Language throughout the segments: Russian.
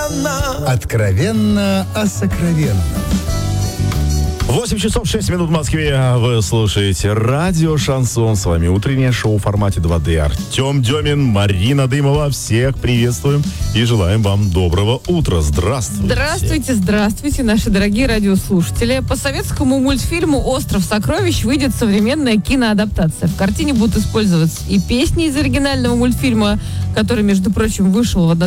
Откровенно о сокровенном. 8 часов 6 минут в Москве. Вы слушаете радио «Шансон». С вами утреннее шоу в формате 2D. Артем Демин, Марина Дымова. Всех приветствуем и желаем вам доброго утра. Здравствуйте. Здравствуйте, здравствуйте, наши дорогие радиослушатели. По советскому мультфильму «Остров сокровищ» выйдет современная киноадаптация. В картине будут использоваться и песни из оригинального мультфильма, который, между прочим, вышел в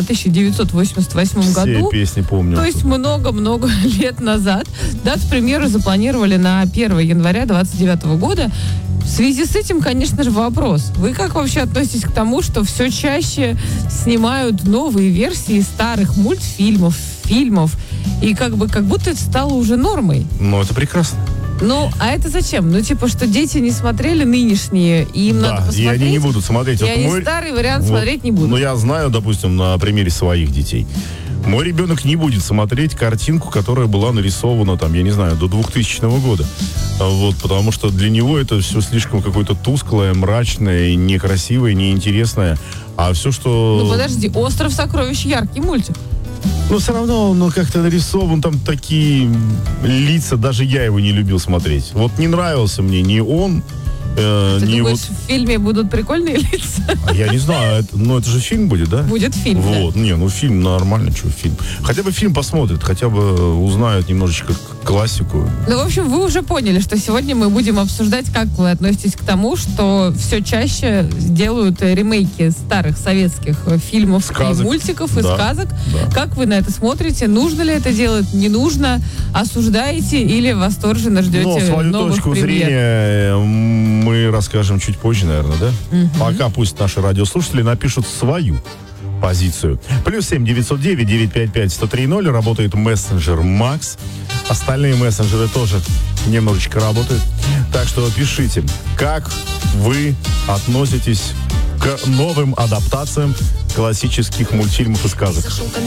1988 году. Все песни помню. То есть много-много лет назад. Дату премьеры запланировали на 1 января 2029 года. В связи с этим, конечно же, вопрос. Вы как вообще относитесь к тому, что все чаще снимают новые версии старых мультфильмов, фильмов, и как будто это стало уже нормой? Ну, это прекрасно. Ну, а это зачем? Ну, типа, что дети не смотрели нынешние, и им надо посмотреть. И они не будут смотреть. И Вот они старый вариант смотреть не будут. Ну, я знаю, допустим, на примере своих детей. Мой ребенок не будет смотреть картинку, которая была нарисована, там, я не знаю, до 2000 года. Вот, потому что для него это все слишком какое-то тусклое, мрачное, некрасивое, неинтересное. А все, что... Ну, подожди, «Остров сокровищ» яркий мультик. Но все равно он как-то нарисован, там такие лица, даже я его не любил смотреть. Вот не нравился мне ни он, Ты ни думаешь, вот... в фильме будут прикольные лица? А я не знаю, это же фильм будет, да? Будет фильм, вот, да. Не, фильм нормально, что фильм. Хотя бы фильм посмотрят, хотя бы узнают немножечко классику. Ну, в общем, вы уже поняли, что сегодня мы будем обсуждать, как вы относитесь к тому, что все чаще делают ремейки старых советских фильмов, сказок. И мультиков, и Да. сказок. Да. Как вы на это смотрите? Нужно ли это делать? Не нужно? Осуждаете или восторженно ждете Но свою новых точку премьер? зрения мы расскажем чуть позже, наверное, да? Пока пусть наши радиослушатели напишут свою позицию. +7 909 955 1030 работает мессенджер Макс. Остальные мессенджеры тоже немножечко работают. Так что пишите, как вы относитесь к новым адаптациям классических мультфильмов и сказок.